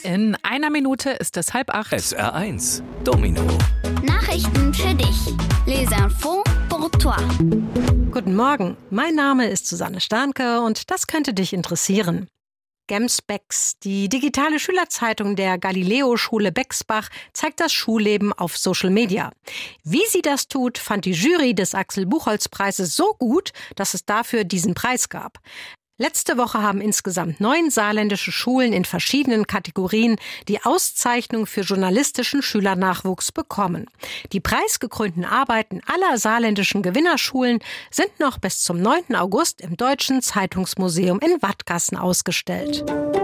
In einer Minute ist es 7:30. SR1 Domino. Nachrichten für dich. Les infos pour toi. Guten Morgen, mein Name ist Susanne Starnke und das könnte dich interessieren. GemsBex, die digitale Schülerzeitung der Galileo-Schule Bexbach, zeigt das Schulleben auf Social Media. Wie sie das tut, fand die Jury des Axel-Buchholz-Preises so gut, dass es dafür diesen Preis gab. Letzte Woche haben insgesamt 9 saarländische Schulen in verschiedenen Kategorien die Auszeichnung für journalistischen Schülernachwuchs bekommen. Die preisgekrönten Arbeiten aller saarländischen Gewinnerschulen sind noch bis zum 9. August im Deutschen Zeitungsmuseum in Wattgassen ausgestellt.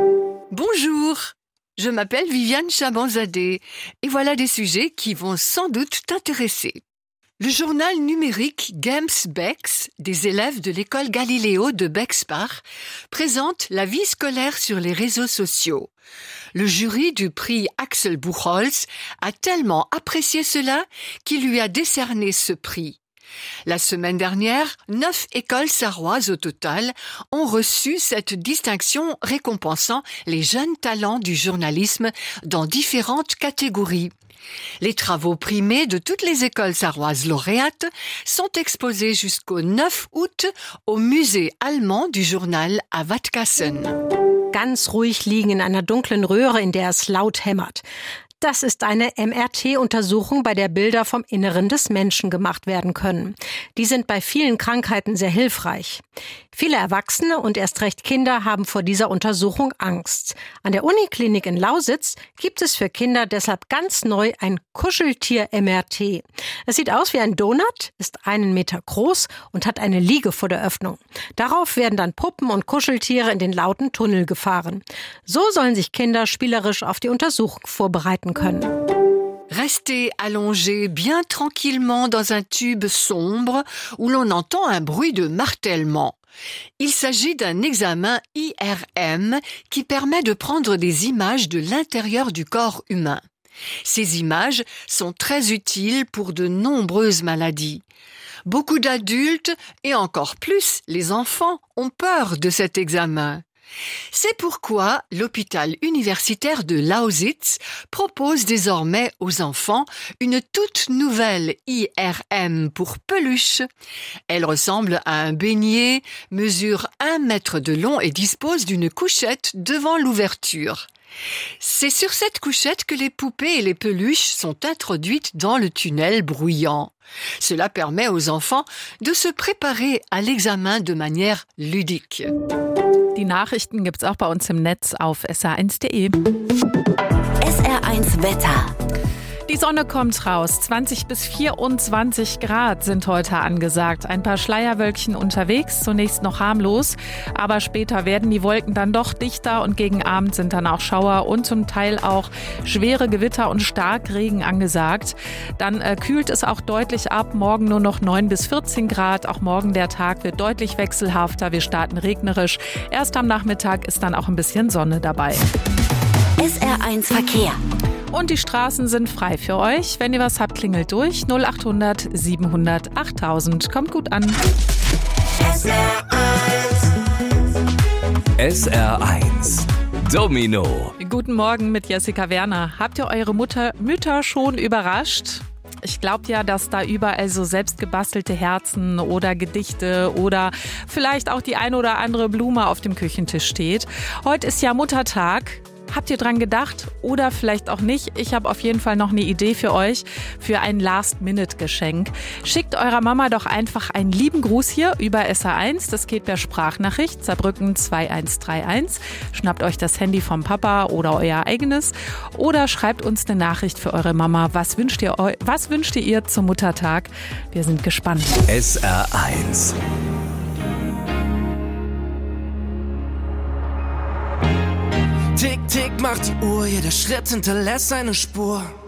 Bonjour, je m'appelle Viviane Chabanzadeh et voilà des sujets qui vont sans doute t'intéresser. Le journal numérique GemsBex des élèves de l'école Galileo de Bexbach présente la vie scolaire sur les réseaux sociaux. Le jury du prix Axel Buchholz a tellement apprécié cela qu'il lui a décerné ce prix. La semaine dernière, 9 écoles sarroises au total ont reçu cette distinction récompensant les jeunes talents du journalisme dans différentes catégories. Les travaux primés de toutes les écoles sarroises lauréates sont exposés jusqu'au 9 août au Musée allemand du Journal à Wattgassen. Ganz ruhig liegen in einer dunklen Röhre, in der es laut hämmert. Das ist eine MRT-Untersuchung, bei der Bilder vom Inneren des Menschen gemacht werden können. Die sind bei vielen Krankheiten sehr hilfreich. Viele Erwachsene und erst recht Kinder haben vor dieser Untersuchung Angst. An der Uniklinik in Lausitz gibt es für Kinder deshalb ganz neu ein Kuscheltier-MRT. Es sieht aus wie ein Donut, ist 1 Meter groß und hat eine Liege vor der Öffnung. Darauf werden dann Puppen und Kuscheltiere in den lauten Tunnel gefahren. So sollen sich Kinder spielerisch auf die Untersuchung vorbereiten können. Restez allongé bien tranquillement dans un tube sombre où l'on entend un bruit de martèlement. Il s'agit d'un examen IRM qui permet de prendre des images de l'intérieur du corps humain. Ces images sont très utiles pour de nombreuses maladies. Beaucoup d'adultes et encore plus les enfants ont peur de cet examen. C'est pourquoi l'hôpital universitaire de Lausitz propose désormais aux enfants une toute nouvelle IRM pour peluche. Elle ressemble à un beignet, mesure 1 mètre de long et dispose d'une couchette devant l'ouverture. C'est sur cette couchette que les poupées et les peluches sont introduites dans le tunnel bruyant. Cela permet aux enfants de se préparer à l'examen de manière ludique. Die Nachrichten gibt's auch bei uns im Netz auf sr1.de. SR1 Wetter. Die Sonne kommt raus. 20 bis 24 Grad sind heute angesagt. Ein paar Schleierwölkchen unterwegs, zunächst noch harmlos. Aber später werden die Wolken dann doch dichter und gegen Abend sind dann auch Schauer und zum Teil auch schwere Gewitter und Starkregen angesagt. Dann kühlt es auch deutlich ab. Morgen nur noch 9 bis 14 Grad. Auch morgen der Tag wird deutlich wechselhafter. Wir starten regnerisch. Erst am Nachmittag ist dann auch ein bisschen Sonne dabei. SR1 Verkehr. Und die Straßen sind frei für euch. Wenn ihr was habt, klingelt durch. 0800 700 8000. Kommt gut an. SR1 Domino. Guten Morgen mit Jessica Werner. Habt ihr eure Mütter schon überrascht? Ich glaube ja, dass da überall so selbstgebastelte Herzen oder Gedichte oder vielleicht auch die eine oder andere Blume auf dem Küchentisch steht. Heute ist ja Muttertag. Habt ihr dran gedacht oder vielleicht auch nicht? Ich habe auf jeden Fall noch eine Idee für euch, für ein Last-Minute-Geschenk. Schickt eurer Mama doch einfach einen lieben Gruß hier über SR1. Das geht per Sprachnachricht, Saarbrücken 2131. Schnappt euch das Handy vom Papa oder euer eigenes oder schreibt uns eine Nachricht für eure Mama. Was wünscht ihr ihr zum Muttertag? Wir sind gespannt. SR1 Tick, tick, macht die Uhr, jeder Schritt hinterlässt eine Spur.